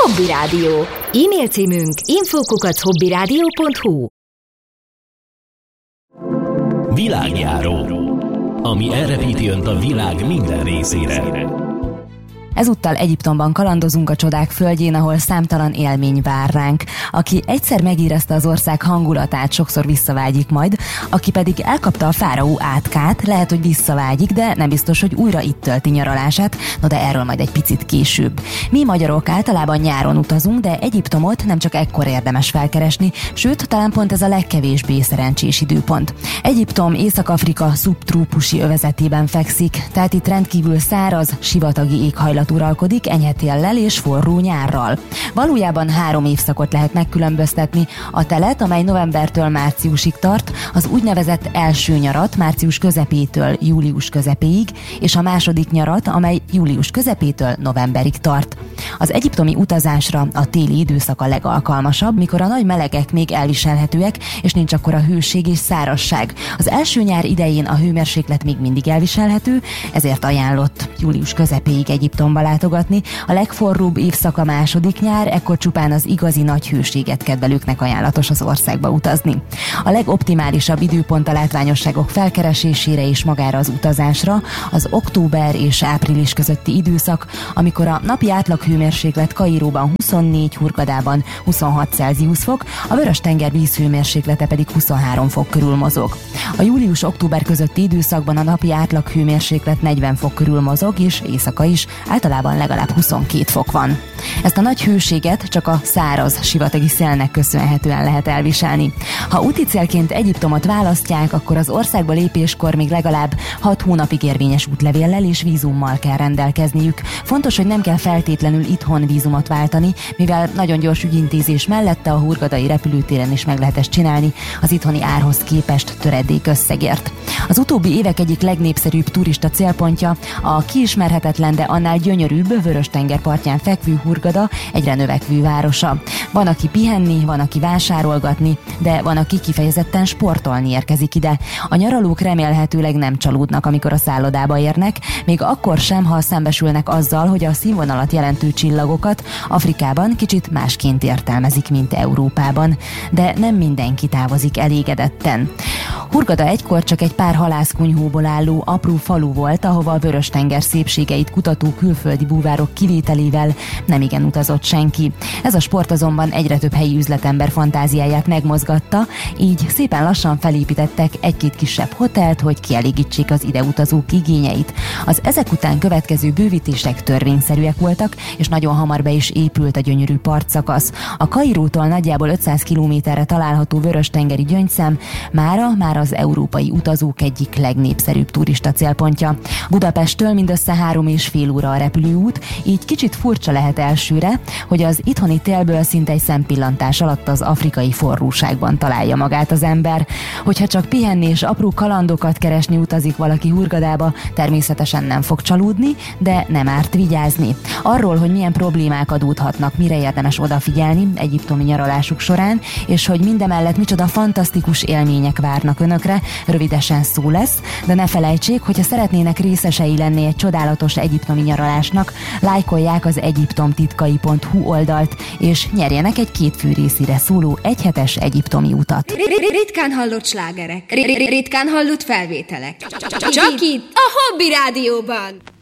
Hobby Rádió. E-mail címünk info@hobbyradio.hu. Világjáró, ami elrepíti önt a világ minden részére. Ezúttal Egyiptomban kalandozunk a csodák földjén, ahol számtalan élmény vár ránk. Aki egyszer megérezte az ország hangulatát, sokszor visszavágyik majd, aki pedig elkapta a fáraó átkát, lehet, hogy visszavágyik, de nem biztos, hogy újra itt tölti nyaralását, no de erről majd egy picit később. Mi magyarok általában nyáron utazunk, de Egyiptomot nem csak ekkor érdemes felkeresni, sőt, talán pont ez a legkevésbé szerencsés időpont. Egyiptom Észak-Afrika szubtrópusi övezetében fekszik, tehát itt rendkívül száraz, sivatagi éghajlat uralkodik, enyhe téllel és forró nyárral. Valójában 3 évszakot lehet megkülönböztetni: a telet, amely novembertől márciusig tart, az úgynevezett első nyarat március közepétől július közepéig, és a második nyarat, amely július közepétől novemberig tart. Az egyiptomi utazásra a téli időszak a legalkalmasabb, mikor a nagy melegek még elviselhetőek, és nincs akkora hőség és szárazság. Az első nyár idején a hőmérséklet még mindig elviselhető, ezért ajánlott július közepéig Egyiptomba látogatni. A legforróbb évszak a második nyár, ekkor csupán az igazi nagy hőséget kedvelőknek ajánlatos az országba utazni. A legoptimálisabb időpont a látványosságok felkeresésére és magára az utazásra az október és április közötti időszak, amikor a napi átlag hőmérséklet Kairóban 24, Hurgadában 26 Celsius fok, a Vörös-tenger vízhőmérséklete pedig 23 fok körül mozog. A július-október közötti időszakban a napi átlag hőmérséklet 40 fok körül mozog, és éjszaka is általában legalább 22 fok van. Ezt a nagy hőséget csak a száraz sivatagi szélnek köszönhetően lehet elviselni. Ha úti célként Egyiptomot választják, akkor az országba lépéskor még legalább 6 hónapig érvényes útlevéllel és vízummal kell rendelkezniük. Fontos, hogy nem kell feltétlenül itthon vízumot váltani, mivel nagyon gyors ügyintézés mellette a hurgadai repülőtéren is meg lehet ezt csinálni az itthoni árhoz képest töredék összegért. Az utóbbi évek egyik legnépszerűbb turista célpontja a kiismerhetetlen, de annál gyönyörűbb Vörös-tenger partján fekvő Hurgada, egyre növekvő városa. Van, aki pihenni, van, aki vásárolgatni, de van, aki kifejezetten sportolni érkezik ide. A nyaralók remélhetőleg nem csalódnak, amikor a szállodába érnek, még akkor sem, ha szembesülnek azzal, hogy a színvonalat jelentő csillagokat Afrikában kicsit másként értelmezik, mint Európában. De nem mindenki távozik elégedetten. Hurgada egykor csak egy pár halászkunyhóból álló apró falu volt, ahova a Vörös-tenger szépségeit kutató külföldi búvárok kivételével nemigen utazott senki. Ez a sport azonban egyre több helyi üzletember fantáziáját megmozgatta, így szépen lassan felépítettek egy-két kisebb hotelt, hogy kielégítsék az ide utazók igényeit. Az ezek után következő bővítések törvényszerűek voltak, és nagyon hamar be is épült a gyönyörű partszakasz. A Kairótól nagyjából 500 kilométerre található Vörös-tengeri gyöngyszem mára már az európai utazók egyik legnépszerűbb turista célpontja. Budapesttől mindössze 3,5 óra a repülőút, így kicsit furcsa lehet elsőre, hogy az itthoni télből szinte egy szempillantás alatt az afrikai forróságban találja magát az ember. Hogyha csak pihenni és apró kalandokat keresni utazik valaki Hurgadába, természetesen nem fog csalódni, de nem árt vigyázni. Arról, hogy milyen problémák adódhatnak, mire érdemes odafigyelni egyiptomi nyaralásuk során, és hogy mindemellett micsoda fantasztikus élmények várnak önökre, rövidesen szó lesz, de ne felejtsék, hogyha szeretnének részesei lenni egy csodálatos egyiptomi nyaralásnak, lájkolják az egyiptomtitkai.hu oldalt, és nyerjenek egy 2 fő részére szóló egyhetes egyiptomi utat. Ritkán hallott slágerek, ritkán hallott felvételek. Csak itt a Hobby Rádióban.